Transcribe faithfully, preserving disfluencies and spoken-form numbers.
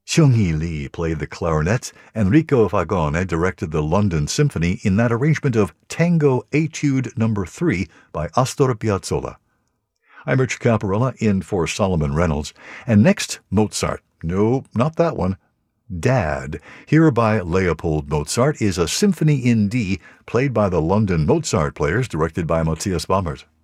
Seung-hee Lee played the clarinet. Enrico Fagone directed the London Symphony in that arrangement of Tango Etude Number three by Astor Piazzolla. I'm Rich Caparella, in for Solomon Reynolds. And next, Mozart. No, not that one. Dad, here by Leopold Mozart, is a symphony in D played by the London Mozart Players, directed by Matthias Baumert.